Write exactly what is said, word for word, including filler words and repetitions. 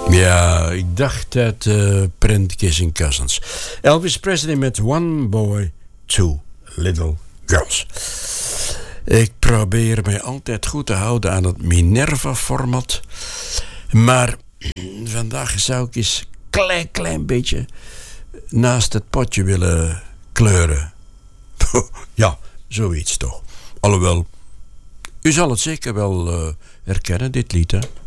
Ja, ik dacht uit uh, print Kissing Cousins. Elvis Presley met One Boy, Two Little Girls. Ik probeer mij altijd goed te houden aan het Minerva-format. Maar vandaag zou ik eens een klein, klein beetje naast het potje willen kleuren. Ja, zoiets toch. Alhoewel, u zal het zeker wel uh, herkennen, dit lied, hè.